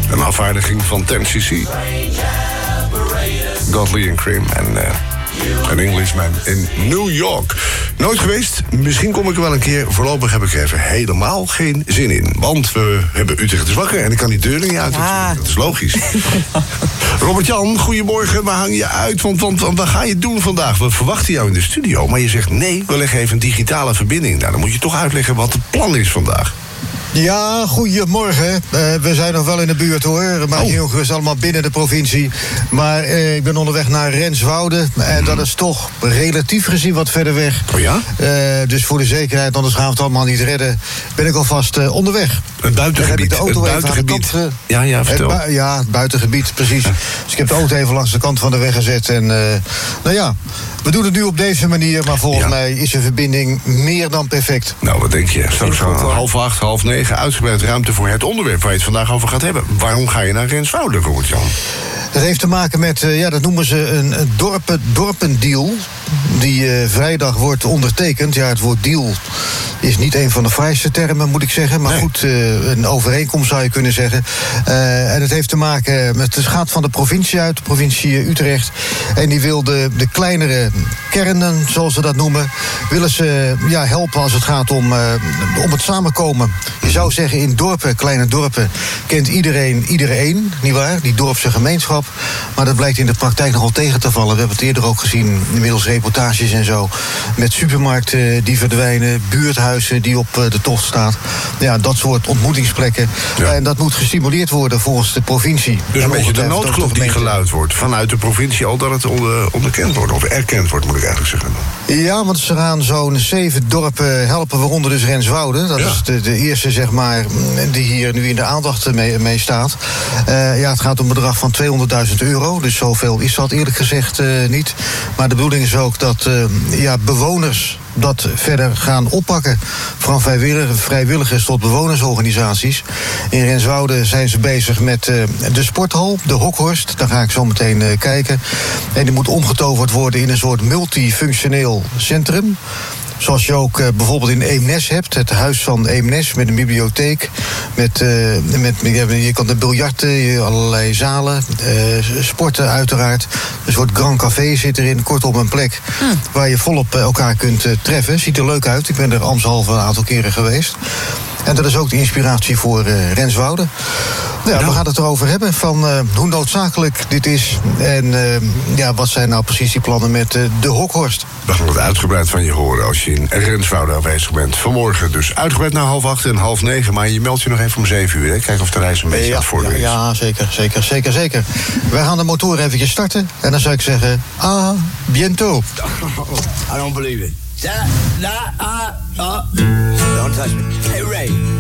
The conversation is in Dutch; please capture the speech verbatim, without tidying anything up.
Een afvaardiging van ten C C. Godley and Cream en uh, een Englishman in New York. Nooit geweest, misschien kom ik er wel een keer. Voorlopig heb ik er even helemaal geen zin in. Want we hebben Utrecht is wakker en ik kan die deur niet uit. Ja. Dat is logisch. Robert-Jan, goedemorgen. Waar hang je uit? Want, want, want wat ga je doen vandaag? We verwachten jou in de studio, maar je zegt nee, we leggen even een digitale verbinding. Nou, dan moet je toch uitleggen wat het plan is vandaag. Ja, goedemorgen. Uh, we zijn nog wel in de buurt, hoor. Maar Oh. heel gerust allemaal binnen de provincie. Maar uh, ik ben onderweg naar Renswoude. En dat is toch relatief gezien wat verder weg. Oh ja? Uh, dus voor de zekerheid, anders gaan we het allemaal niet redden, ben ik alvast uh, onderweg. Het buitengebied. Dan heb ik de auto Het even aan de buitengebied. kant, uh, Ja, ja, vertel. Het bu- ja, het buitengebied, precies. Dus ik heb de auto even langs de kant van de weg gezet. En uh, nou ja, we doen het nu op deze manier. Maar volgens Ja. mij is de verbinding meer dan perfect. Nou, wat denk je? Straks Goed, hoor. half acht, half negen, uitgebreid ruimte voor het onderwerp waar je het vandaag over gaat hebben. Waarom ga je naar Renswoude, Robert-Jan? Dat heeft te maken met, uh, ja, dat noemen ze een, een dorpen, dorpendeal. Die uh, vrijdag wordt ondertekend. Ja, het woord deal is niet een van de fraaiste termen, moet ik zeggen. Maar Nee. goed, uh, een overeenkomst zou je kunnen zeggen. Uh, en het heeft te maken met, het gaat van de provincie uit, de provincie Utrecht. En die wil de, de kleinere kernen, zoals ze dat noemen, willen ze ja, helpen als het gaat om, uh, om het samenkomen. Je zou zeggen, in dorpen, kleine dorpen, kent iedereen iedereen, nietwaar? Die dorpse gemeenschap. Maar dat blijkt in de praktijk nogal tegen te vallen. We hebben het eerder ook gezien, inmiddels reportages en zo, met supermarkten die verdwijnen, buurthuizen die op de tocht staan. Ja, dat soort ontmoetingsplekken. Ja. En dat moet gestimuleerd worden volgens de provincie. Dus En een beetje de ongetwijfeld ook noodklok die gemeente. geluid wordt vanuit de provincie, al dat het onder, onderkend wordt, of erkend wordt, moet ik eigenlijk zeggen. Ja, want ze gaan zo'n zeven dorpen helpen, waaronder dus Renswoude. Dat Ja. is de, de eerste, zeg maar, die hier nu in de aandacht mee, mee staat. Uh, ja, het gaat om een bedrag van tweehonderdduizend euro. Dus zoveel is dat eerlijk gezegd uh, niet. Maar de bedoeling is ook dat uh, ja, bewoners dat verder gaan oppakken. Van vrijwilligers, vrijwilligers tot bewonersorganisaties. In Renswoude zijn ze bezig met uh, de sporthal, de Hokhorst. Daar ga ik zo meteen uh, kijken. En die moet omgetoverd worden in een soort multifunctioneel centrum. Zoals je ook uh, bijvoorbeeld in Eemnes hebt. Het huis van Eemnes met een bibliotheek. Met, uh, met, je kan de biljarten, allerlei zalen. Uh, sporten uiteraard. Een soort grand café zit erin. Kortom een plek mm. waar je volop uh, elkaar kunt uh, treffen. Ziet er leuk uit. Ik ben er ambtshalve een aantal keren geweest. En dat is ook de inspiratie voor uh, Renswoude. Nou ja, Nou. we gaan het erover hebben van uh, hoe noodzakelijk dit is. En uh, ja, wat zijn nou precies die plannen met uh, de Hokhorst. We gaan het uitgebreid van je horen als je in Renswoude aanwezig bent. Vanmorgen dus uitgebreid naar half acht en half negen. Maar je meldt je nog even om zeven uur. Hè? Kijken of de reis een beetje ja, aan het vorderen is. ja, ja, zeker, zeker, zeker, zeker. Wij gaan de motor eventjes starten. En dan zou ik zeggen, ah, bientôt. I don't believe it. Da, da, ah, ah. Don't touch me. Hey, Ray.